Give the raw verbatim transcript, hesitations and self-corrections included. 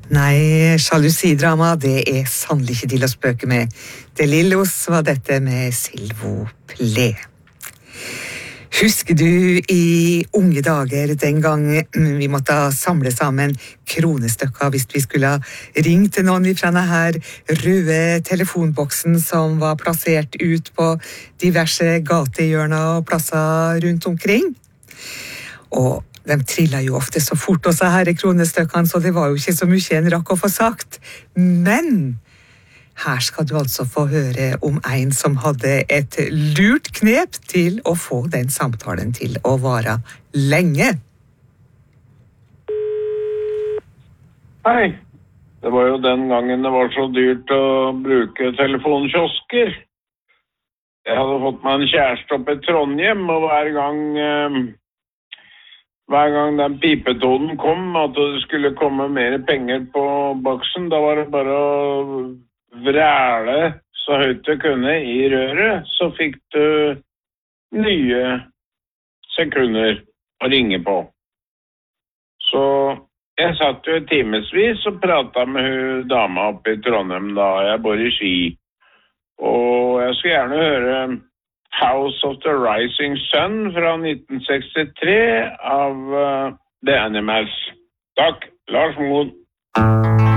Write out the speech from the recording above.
Nei, sjalusidrama, det er sannelig ikke til å spøke med. Det Lillos var dette med Silvo Ple. Husker du i unge dager den gang vi måtte samle sammen kronestykker hvis vi skulle ringe til noen fra denne her røde telefonboksen som var plassert ut på diverse gatehjørner og plasser rundt omkring? Og de trillet jo ofte så fort også her i kronestykkene, så det var jo ikke så mye en rakk å få sagt. Men her skal du altså få høre om en som hadde et lurt knep til å få den samtalen til å vare lenge. Hei, det var jo den gangen det var så dyrt å bruke telefonkiosker. Jeg hadde fått meg en kjæreste oppe i Trondheim, og hver gang... Eh, Hver gang den pipetonen kom, at det skulle komme mer penger på boksen, da var det bare å vræle så høyt du kunne i røret, så fikk du nye sekunder å ringe på. Så jeg satt jo i timesvis og pratet med hun dama oppe i Trondheim da, jeg bor i Ski. Og jeg skulle gjerne høre House of the Rising Sun fra nitten sekstitre av uh, The Animals. Takk, Lars Moen.